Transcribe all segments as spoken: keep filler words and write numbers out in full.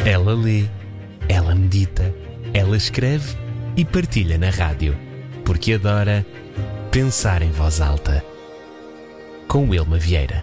Ela lê, ela medita, ela escreve e partilha na rádio, porque adora pensar em voz alta. Com Wilma Vieira.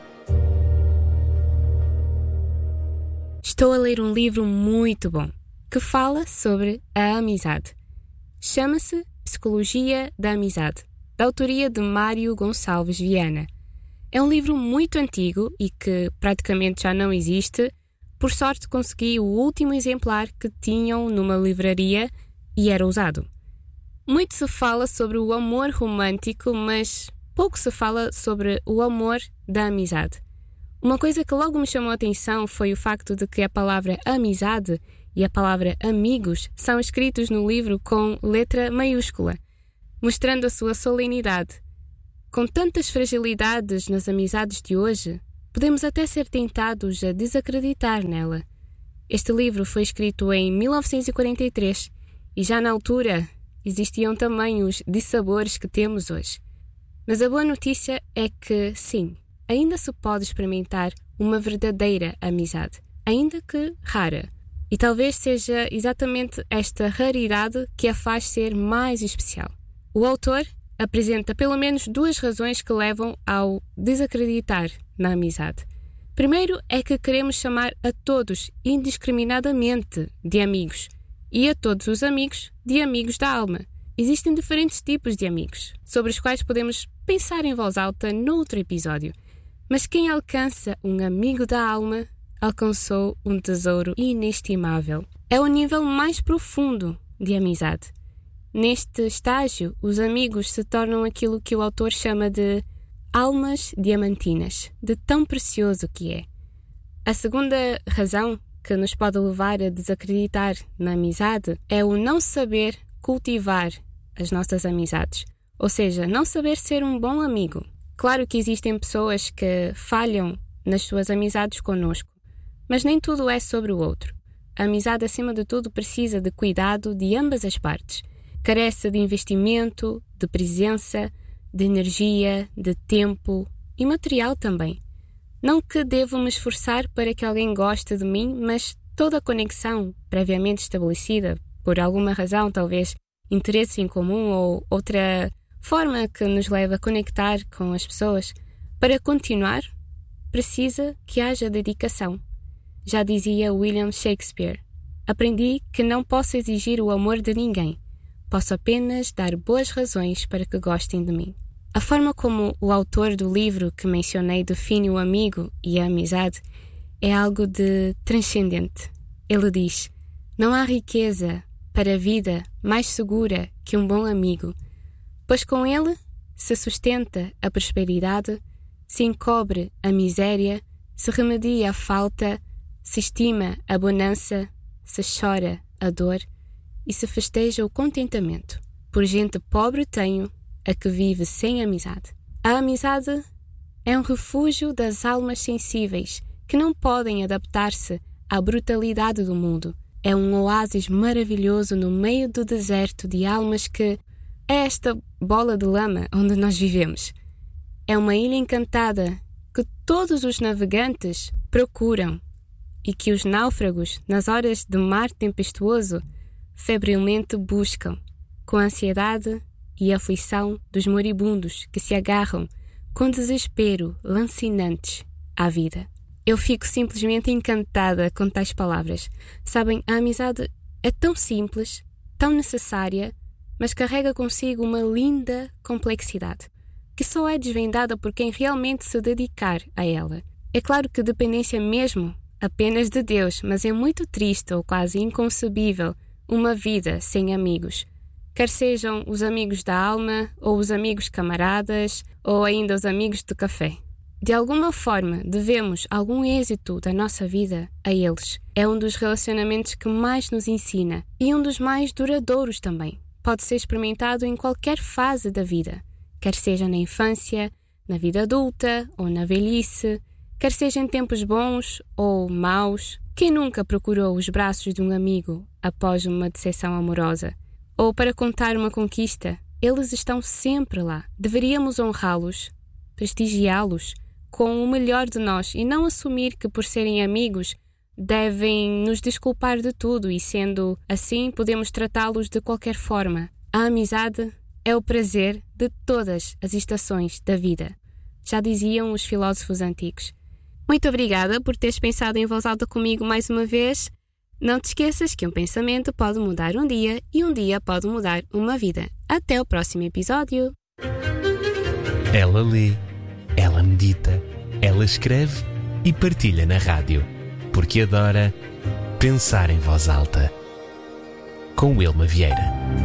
Estou a ler um livro muito bom, que fala sobre a amizade. Chama-se Psicologia da Amizade, da autoria de Mário Gonçalves Viana. É um livro muito antigo e que praticamente já não existe. Por sorte consegui o último exemplar que tinham numa livraria e era usado. Muito se fala sobre o amor romântico, mas pouco se fala sobre o amor da amizade. Uma coisa que logo me chamou a atenção foi o facto de que a palavra amizade e a palavra amigos são escritos no livro com letra maiúscula, mostrando a sua solenidade. Com tantas fragilidades nas amizades de hoje, podemos até ser tentados a desacreditar nela. Este livro foi escrito em mil novecentos e quarenta e três e já na altura existiam também os dissabores que temos hoje. Mas a boa notícia é que, sim, ainda se pode experimentar uma verdadeira amizade, ainda que rara. E talvez seja exatamente esta raridade que a faz ser mais especial. O autor apresenta pelo menos duas razões que levam ao desacreditar na amizade. Primeiro é que queremos chamar a todos indiscriminadamente de amigos e a todos os amigos de amigos da alma. Existem diferentes tipos de amigos, sobre os quais podemos pensar em voz alta noutro episódio. Mas quem alcança um amigo da alma alcançou um tesouro inestimável. É o nível mais profundo de amizade. Neste estágio, os amigos se tornam aquilo que o autor chama de almas diamantinas, de tão precioso que é. A segunda razão que nos pode levar a desacreditar na amizade é o não saber cultivar as nossas amizades, ou seja, não saber ser um bom amigo. Claro que existem pessoas que falham nas suas amizades connosco, mas nem tudo é sobre o outro. A amizade, acima de tudo, precisa de cuidado de ambas as partes. Carece de investimento, de presença, de energia, de tempo e material também. Não que devo me esforçar para que alguém goste de mim, mas toda a conexão previamente estabelecida, por alguma razão, talvez interesse em comum ou outra forma que nos leva a conectar com as pessoas, para continuar, precisa que haja dedicação. Já dizia William Shakespeare: aprendi que não posso exigir o amor de ninguém. Posso apenas dar boas razões para que gostem de mim. A forma como o autor do livro que mencionei define o amigo e a amizade é algo de transcendente. Ele diz: não há riqueza para a vida mais segura que um bom amigo, pois com ele se sustenta a prosperidade, se encobre a miséria, se remedia a falta, se estima a bonança, se chora a dor e se festeja o contentamento. Por gente pobre tenho a que vive sem amizade. A amizade é um refúgio das almas sensíveis que não podem adaptar-se à brutalidade do mundo. É um oásis maravilhoso no meio do deserto de almas que é esta bola de lama onde nós vivemos. É uma ilha encantada que todos os navegantes procuram e que os náufragos, nas horas de mar tempestuoso, febrilmente buscam, com a ansiedade e aflição dos moribundos que se agarram com desespero lancinantes à vida. Eu fico simplesmente encantada com tais palavras. Sabem, a amizade é tão simples, tão necessária, mas carrega consigo uma linda complexidade, que só é desvendada por quem realmente se dedicar a ela. É claro que dependência mesmo apenas de Deus, mas é muito triste ou quase inconcebível uma vida sem amigos. Quer sejam os amigos da alma, ou os amigos camaradas, ou ainda os amigos do café. De alguma forma, devemos algum êxito da nossa vida a eles. É um dos relacionamentos que mais nos ensina e um dos mais duradouros também. Pode ser experimentado em qualquer fase da vida, quer seja na infância, na vida adulta ou na velhice, quer seja em tempos bons ou maus. Quem nunca procurou os braços de um amigo após uma decepção amorosa? Ou para contar uma conquista? Eles estão sempre lá. Deveríamos honrá-los, prestigiá-los com o melhor de nós e não assumir que por serem amigos devem nos desculpar de tudo e, sendo assim, podemos tratá-los de qualquer forma. A amizade é o prazer de todas as estações da vida, já diziam os filósofos antigos. Muito obrigada por teres pensado em voz alta comigo mais uma vez. Não te esqueças que um pensamento pode mudar um dia e um dia pode mudar uma vida. Até o próximo episódio. Ela lê, ela medita, ela escreve e partilha na rádio, porque adora pensar em voz alta. Com Wilma Vieira.